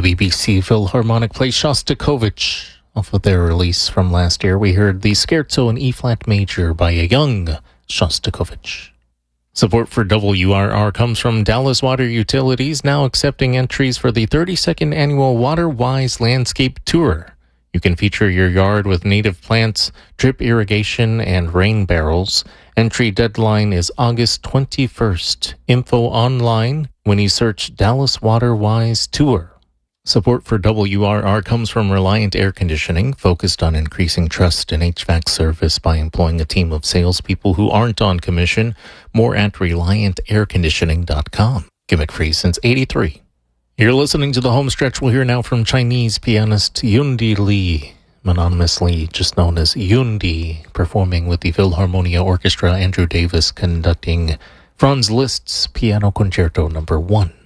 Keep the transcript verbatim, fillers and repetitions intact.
B B C Philharmonic plays Shostakovich. Off of their release from last year, we heard the Scherzo in E-flat major by a young Shostakovich. Support for W R R comes from Dallas Water Utilities, now accepting entries for the thirty-second annual WaterWise Landscape Tour. You can feature your yard with native plants, drip irrigation, and rain barrels. Entry deadline is August twenty-first. Info online when you search Dallas WaterWise Tour. Support for W R R comes from Reliant Air Conditioning, focused on increasing trust in H V A C service by employing a team of salespeople who aren't on commission. More at reliant air conditioning dot com. Gimmick free since eighty-three. You're listening to the home stretch. We'll hear now from Chinese pianist Yundi Li, anonymously just known as Yundi, performing with the Philharmonia Orchestra, Andrew Davis conducting Franz Liszt's Piano Concerto Number one.